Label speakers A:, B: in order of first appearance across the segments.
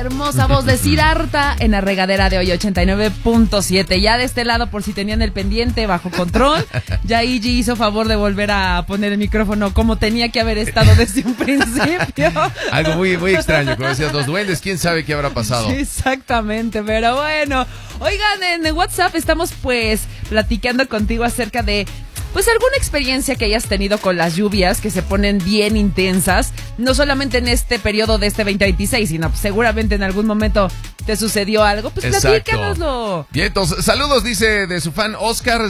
A: hermosa voz de Siddhartha en la regadera de hoy 89.7. Ya de este lado, por si tenían el pendiente bajo control, ya Iggy hizo favor de volver a poner el micrófono como tenía que haber estado desde un principio.
B: Algo muy, muy extraño, como decías, los duendes, quién sabe qué habrá pasado.
A: Sí, exactamente, pero bueno. Oigan, en WhatsApp estamos pues platicando contigo acerca de pues alguna experiencia que hayas tenido con las lluvias que se ponen bien intensas, no solamente en este periodo de este 2026, sino seguramente en algún momento te sucedió algo, pues platícanoslo.
B: Bien, entonces, saludos, dice de su fan Oscar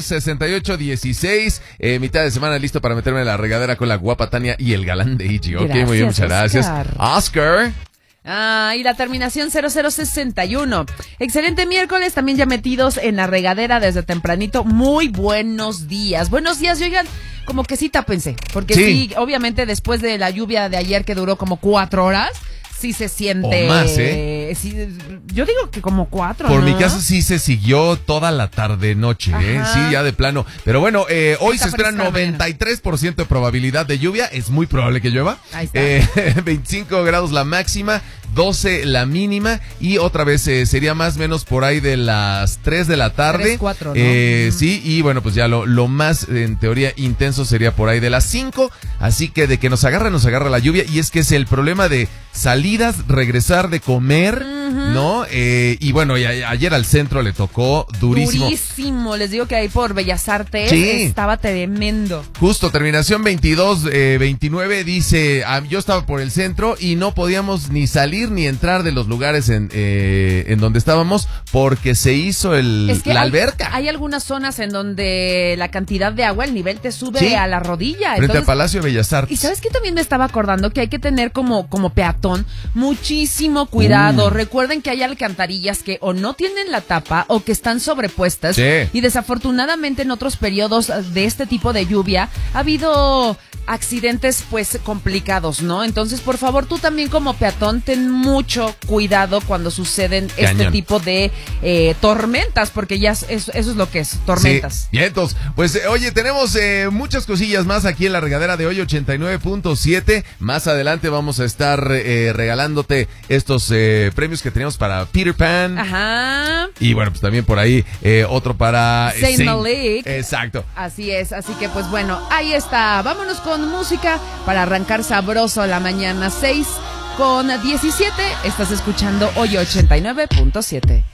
B: 6816, mitad de semana listo para meterme en la regadera con la guapa Tania y el galán de Iggy. Ok, muy bien, muchas gracias. Oscar.
A: Y la terminación 0061. Excelente miércoles, también ya metidos en la regadera desde tempranito. Muy buenos días. Buenos días, y oigan, como que sí tápense, porque sí, obviamente después de la lluvia de ayer que duró como 4 horas, sí se siente.
B: O más,
A: sí, yo digo que como 4,
B: Por
A: ¿no?
B: mi caso sí se siguió toda la tarde-noche, sí, ya de plano. Pero bueno, hoy se espera 93% de probabilidad de lluvia. Es muy probable que llueva.
A: Ahí está.
B: 25 grados la máxima, 12 la mínima. Y otra vez sería más o menos por ahí de las 3 de la tarde.
A: 3, 4, ¿no?
B: Sí, y bueno, pues ya lo más, en teoría, intenso sería por ahí de las 5. Así que de que nos agarra la lluvia. Y es que es el problema de salidas, regresar de comer, ¿no? Y bueno, ayer al centro le tocó durísimo.
A: Durísimo, les digo que ahí por Bellas Artes
B: sí,
A: estaba tremendo.
B: Justo, terminación 2229 dice, yo estaba por el centro y no podíamos ni salir ni entrar de los lugares en donde estábamos porque se hizo la alberca.
A: Hay algunas zonas en donde la cantidad de agua, el nivel te sube a la rodilla.
B: Frente al Palacio de Bellas Artes.
A: Y ¿sabes qué? También me estaba acordando que hay que tener como peatón muchísimo cuidado. Recuerden que hay alcantarillas que o no tienen la tapa o que están sobrepuestas.
B: Sí.
A: Y desafortunadamente en otros periodos de este tipo de lluvia ha habido accidentes pues complicados, ¿no? Entonces, por favor, tú también como peatón ten mucho cuidado cuando suceden este tipo de tormentas, porque ya eso es lo que es, tormentas.
B: Sí. Y entonces, pues oye, tenemos muchas cosillas más aquí en la regadera de hoy 89.7. Más adelante vamos a estar regalándote estos premios que tenemos para Peter Pan.
A: Ajá.
B: Y bueno, pues también por ahí otro para
A: Saint Malik.
B: Exacto.
A: Así es, así que pues bueno, ahí está. Vámonos con música para arrancar sabroso la mañana 6 con 17. Estás escuchando hoy 89.7.